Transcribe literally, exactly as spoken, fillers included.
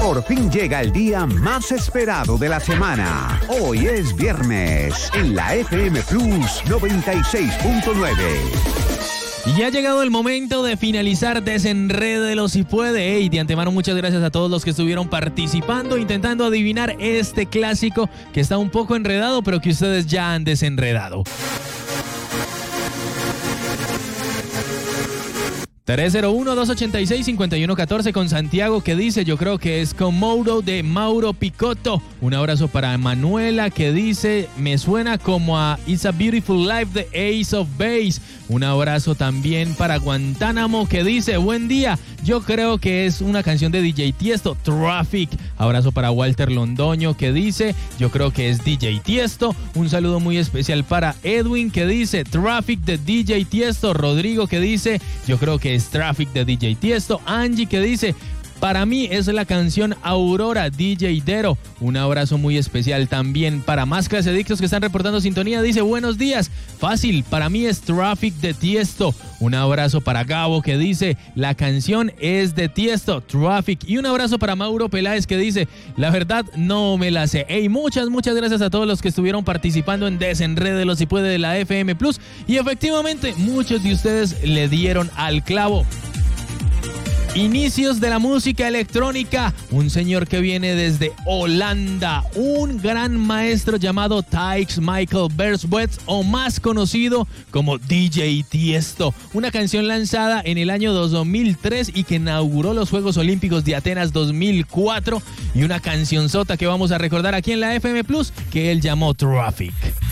Por fin llega el día más esperado de la semana. Hoy es viernes en la F M Plus noventa y seis punto nueve. Y ha llegado el momento de finalizar Desenrédelo si puede. Y de antemano muchas gracias a todos los que estuvieron participando, intentando adivinar este clásico que está un poco enredado, pero que ustedes ya han desenredado. tres cero uno, dos ocho seis, cinco uno uno cuatro con Santiago, que dice, yo creo que es con Mauro, de Mauro Picotto. Un abrazo para Manuela, que dice, me suena como a It's a Beautiful Life de Ace of Base. Un abrazo también para Guantánamo, que dice, buen día, yo creo que es una canción de D J Tiesto, Traffic. Abrazo para Walter Londoño, que dice, yo creo que es D J Tiesto. Un saludo muy especial para Edwin, que dice, Traffic de D J Tiesto. Rodrigo, que dice, yo creo que es Traffic de D J Tiesto. Angie, que dice, para mí es la canción Aurora, D J Dero. Un abrazo muy especial también para más clasedictos que están reportando sintonía. Dice, buenos días. Fácil, para mí es Traffic de Tiesto. Un abrazo para Gabo, que dice, la canción es de Tiesto, Traffic. Y un abrazo para Mauro Peláez, que dice, la verdad no me la sé. Hey, muchas, muchas gracias a todos los que estuvieron participando en Desenrédelo si puede de la F M Plus. Y efectivamente, muchos de ustedes le dieron al clavo. Inicios de la música electrónica, un señor que viene desde Holanda, un gran maestro llamado Tijs Michael Verswet, o más conocido como D J Tiesto, una canción lanzada en el año dos mil tres y que inauguró los Juegos Olímpicos de Atenas dos mil cuatro, y una cancionzota que vamos a recordar aquí en la F M Plus, que él llamó Traffic.